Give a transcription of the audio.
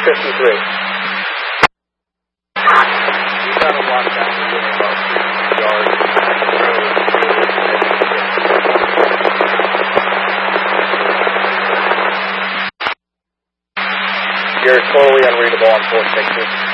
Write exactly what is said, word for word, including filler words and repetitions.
fifty-three. You gotta watch that within about fifty yards. You're totally unreadable on four sixty.